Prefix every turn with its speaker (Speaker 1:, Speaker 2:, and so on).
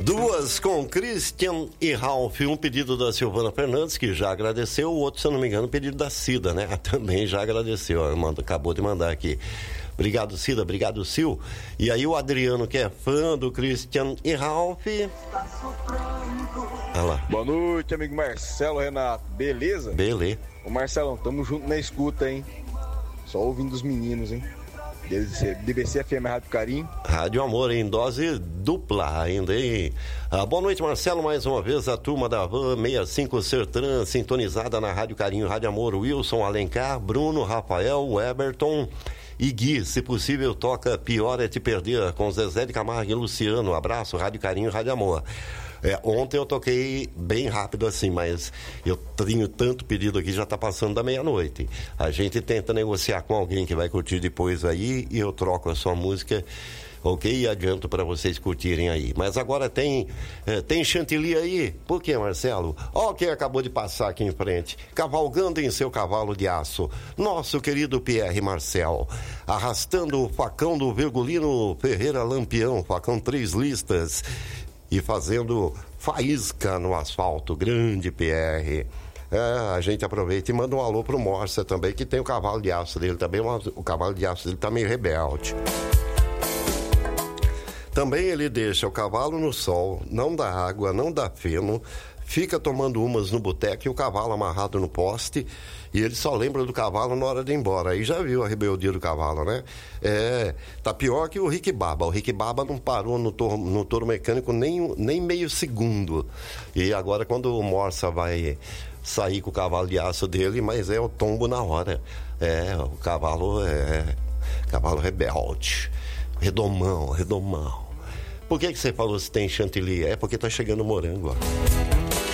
Speaker 1: Duas com Christian e Ralph, um pedido da Silvana Fernandes, que já agradeceu, o outro, se eu não me engano, pedido da Cida, né? Também já agradeceu, acabou de mandar aqui. Obrigado, Cida, obrigado, Sil. E aí o Adriano, que é fã do Christian e Ralph. Olha lá.
Speaker 2: Boa noite, amigo Marcelo, Renato, beleza?
Speaker 1: Beleza.
Speaker 2: Ô Marcelão, tamo junto na escuta, hein? Só ouvindo os meninos, hein? DBC FM Rádio Carinho.
Speaker 1: Rádio Amor em dose dupla ainda, hein? Boa noite, Marcelo, mais uma vez a turma da Van 65 Sertran, sintonizada na Rádio Carinho, Rádio Amor, Wilson, Alencar, Bruno, Rafael, Eberton e Gui. Se possível, toca Pior é Te Perder com Zezé de Camargo e Luciano. Abraço, Rádio Carinho, Rádio Amor. Ontem eu toquei bem rápido assim, mas eu tenho tanto pedido aqui, já está passando da meia-noite. A gente tenta negociar com alguém que vai curtir depois aí e eu troco a sua música, ok? E adianto para vocês curtirem aí. Mas agora tem chantilly aí? Por que, Marcelo? Ó quem acabou de passar aqui em frente, cavalgando em seu cavalo de aço, nosso querido Pierre Marcel, arrastando o facão do Virgulino Ferreira Lampião, facão 3 listas, e fazendo faísca no asfalto, grande PR. A gente aproveita e manda um alô pro Morsa também, que tem o cavalo de aço dele também, o cavalo de aço dele tá meio rebelde. Também ele deixa o cavalo no sol, não dá água, não dá feno, fica tomando umas no boteco e o cavalo amarrado no poste, e ele só lembra do cavalo na hora de ir embora. Aí já viu a rebeldia do cavalo, né? Tá pior que o Rick Baba. O Rick Baba não parou no touro mecânico nem meio segundo. E agora quando o Morsa vai sair com o cavalo de aço dele, mas é o tombo na hora. O cavalo cavalo rebelde. Redomão. Por que você falou se tem chantilly? É porque tá chegando morango, ó.